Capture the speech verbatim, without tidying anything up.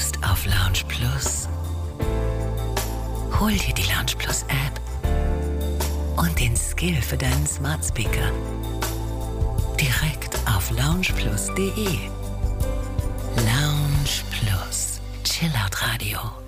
Lust auf Lounge Plus? Hol dir die Lounge Plus App und den Skill für deinen Smart Speaker direkt auf lounge plus punkt de. Lounge Plus, Chillout Radio.